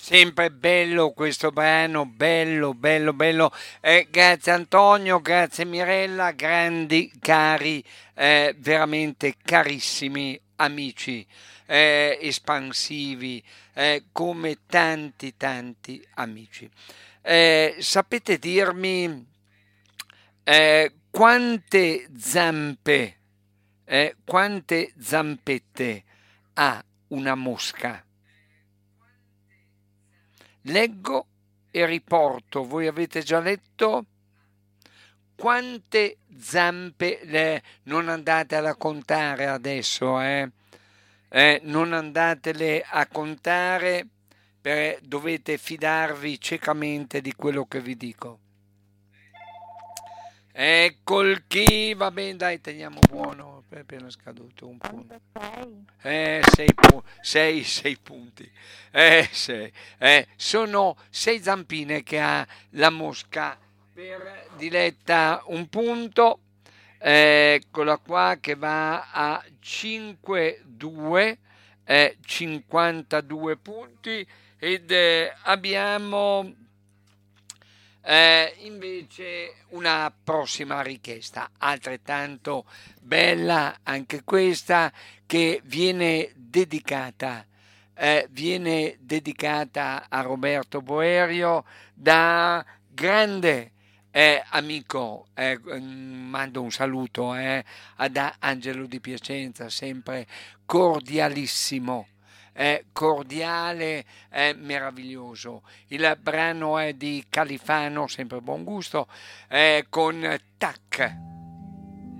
Sempre bello questo brano, bello, bello, bello. Grazie Antonio, grazie Mirella, grandi, cari, veramente carissimi amici, espansivi, come tanti, tanti amici. Sapete dirmi quante zampe, quante zampette ha una mosca? Leggo e riporto. Voi avete già letto? Quante zampe non andatele a contare adesso, non andatele a contare, dovete fidarvi ciecamente di quello che vi dico. Col chi, va bene, dai, teniamo buono, è appena scaduto un punto. 6 punti. Sono 6 zampine che ha la mosca per Diletta, un punto. Eccola qua che va a 5-2, 52 punti ed abbiamo invece una prossima richiesta, altrettanto bella anche questa, che viene dedicata a Roberto Boerio da grande amico. Mando un saluto ad Angelo Di Piacenza, sempre cordialissimo. Cordiale, meraviglioso. Il brano è di Califano, sempre buon gusto, con Tac.